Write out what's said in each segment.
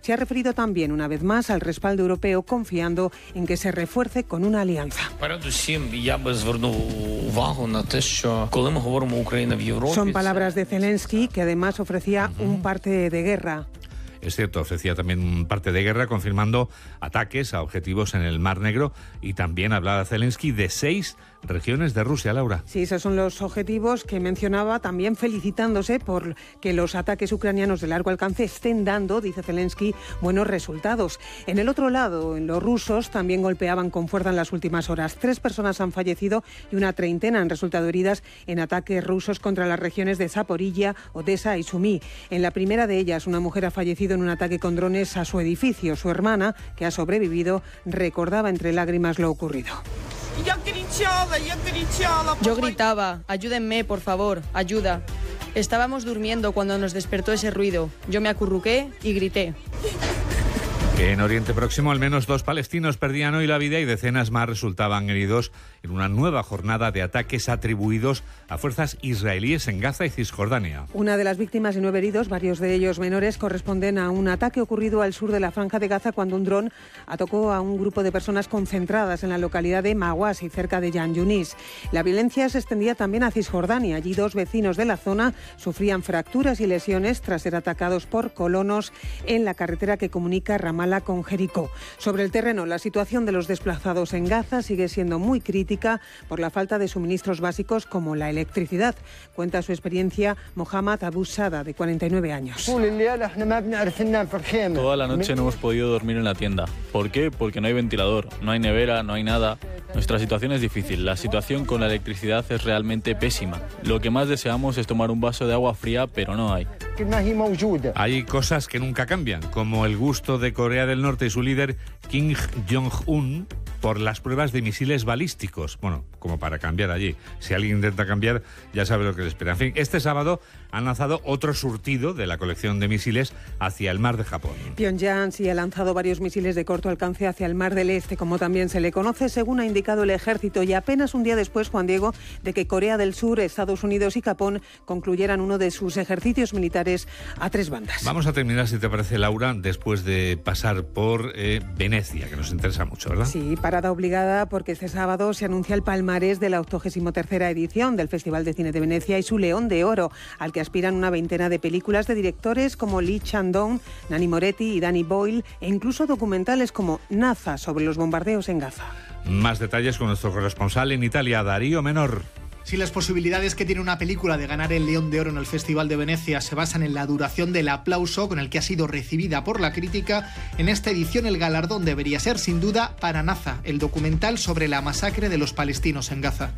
Se ha referido también, una vez más, al respaldo europeo, confiando en que se refuerce con una alianza. Son palabras de Zelensky, que además ofrecía un parte de guerra. Es cierto, ofrecía también un parte de guerra, confirmando ataques a objetivos en el Mar Negro, y también hablaba Zelensky de 6 regiones de Rusia, Laura. Sí, esos son los objetivos que mencionaba, también felicitándose por que los ataques ucranianos de largo alcance estén dando, dice Zelensky, buenos resultados. En el otro lado, en los rusos, también golpeaban con fuerza en las últimas horas. 3 personas han fallecido y una treintena han resultado heridas en ataques rusos contra las regiones de Zaporilla, Odesa y Sumi. En la primera de ellas, una mujer ha fallecido en un ataque con drones a su edificio. Su hermana, que ha sobrevivido, recordaba entre lágrimas lo ocurrido. Yo gritaba, ayúdenme, por favor, ayuda. Estábamos durmiendo cuando nos despertó ese ruido. Yo me acurruqué y grité. En Oriente Próximo, al menos 2 palestinos perdían hoy la vida y decenas más resultaban heridos en una nueva jornada de ataques atribuidos a fuerzas israelíes en Gaza y Cisjordania. Una de las víctimas y 9 heridos, varios de ellos menores, corresponden a un ataque ocurrido al sur de la Franja de Gaza cuando un dron atacó a un grupo de personas concentradas en la localidad de Mawasi, cerca de Yan Yunis. La violencia se extendía también a Cisjordania. Allí 2 vecinos de la zona sufrían fracturas y lesiones tras ser atacados por colonos en la carretera que comunica Ramallah con Jericó. Sobre el terreno, la situación de los desplazados en Gaza sigue siendo muy crítica por la falta de suministros básicos como la electricidad. Cuenta su experiencia Mohammad Abu Sada, de 49 años. Toda la noche no hemos podido dormir en la tienda. ¿Por qué? Porque no hay ventilador, no hay nevera, no hay nada. Nuestra situación es difícil. La situación con la electricidad es realmente pésima. Lo que más deseamos es tomar un vaso de agua fría, pero no hay. Hay cosas que nunca cambian, como el gusto de Corea del Norte y su líder Kim Jong-un por las pruebas de misiles balísticos. Bueno, como para cambiar allí. Si alguien intenta cambiar, ya sabe lo que le espera. En fin, este sábado han lanzado otro surtido de la colección de misiles hacia el mar de Japón. Pyongyang sí ha lanzado varios misiles de corto alcance hacia el Mar del Este, como también se le conoce, según ha indicado el ejército, y apenas un día después, Juan Diego, de que Corea del Sur, Estados Unidos y Japón concluyeran uno de sus ejercicios militares a 3 bandas. Vamos a terminar, si te parece, Laura, después de pasar por Venecia, que nos interesa mucho, ¿verdad? Sí, parada obligada, porque este sábado se anuncia el palmarés de la 83ª edición del Festival de Cine de Venecia y su León de Oro, al que aspiran una veintena de películas de directores como Lee Chang-dong, Nanni Moretti y Danny Boyle, e incluso documentales como Naza, sobre los bombardeos en Gaza. Más detalles con nuestro corresponsal en Italia, Darío Menor. Si las posibilidades que tiene una película de ganar el León de Oro en el Festival de Venecia se basan en la duración del aplauso con el que ha sido recibida por la crítica, en esta edición el galardón debería ser sin duda para Naza, el documental sobre la masacre de los palestinos en Gaza.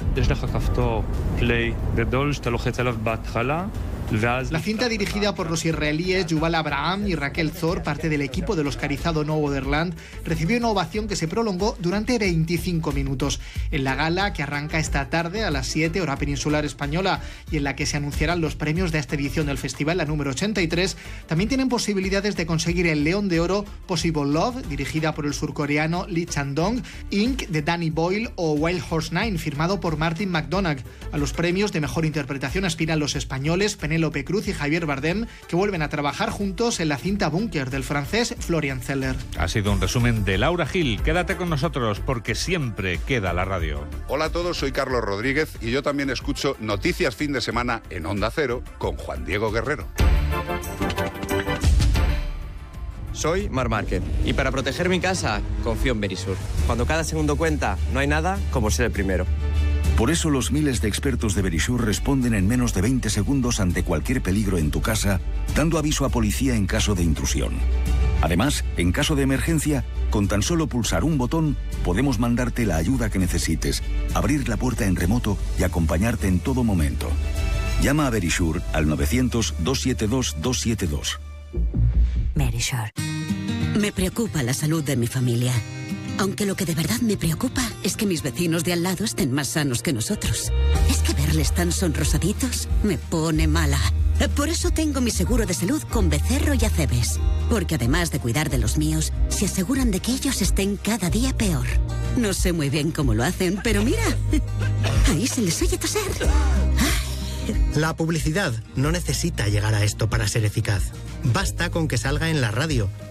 La cinta, dirigida por los israelíes Yuval Abraham y Raquel Zor, parte del equipo del oscarizado No Otherland, recibió una ovación que se prolongó durante 25 minutos. En la gala, que arranca esta tarde a las 7, hora peninsular española, y en la que se anunciarán los premios de esta edición del festival, la número 83, también tienen posibilidades de conseguir el León de Oro Possible Love, dirigida por el surcoreano Lee Chang-dong, Inc. de Danny Boyle o Wild Horse 9, firmado por Martin McDonagh. A los premios de mejor interpretación aspiran los españoles Penélope Cruz y Javier Bardem, que vuelven a trabajar juntos en la cinta Búnker del francés Florian Zeller. Ha sido un resumen de Laura Gil. Quédate con nosotros, porque siempre queda la radio. Hola a todos, soy Carlos Rodríguez y yo también escucho Noticias Fin de Semana en Onda Cero con Juan Diego Guerrero. Soy Marc Márquez y para proteger mi casa confío en Verisur. Cuando cada segundo cuenta, no hay nada como ser el primero. Por eso los miles de expertos de Verisur responden en menos de 20 segundos ante cualquier peligro en tu casa, dando aviso a policía en caso de intrusión. Además, en caso de emergencia, con tan solo pulsar un botón, podemos mandarte la ayuda que necesites, abrir la puerta en remoto y acompañarte en todo momento. Llama a Verisur al 900-272-272. Verisur. Me preocupa la salud de mi familia. Aunque lo que de verdad me preocupa es que mis vecinos de al lado estén más sanos que nosotros. Es que verles tan sonrosaditos me pone mala. Por eso tengo mi seguro de salud con Becerro y Acebes. Porque además de cuidar de los míos, se aseguran de que ellos estén cada día peor. No sé muy bien cómo lo hacen, pero mira, ahí se les oye toser. La publicidad no necesita llegar a esto para ser eficaz. Basta con que salga en la radio,